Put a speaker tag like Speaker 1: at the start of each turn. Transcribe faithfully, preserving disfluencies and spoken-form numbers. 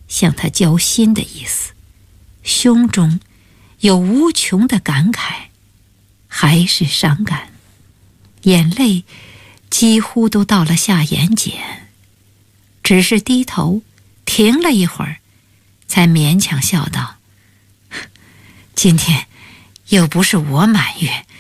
Speaker 1: 向他交心的意思，胸中有无穷的感慨，还是伤感，眼泪几乎都到了下眼睑，只是低头停了一会儿，才勉强笑道：今天又不是我满月，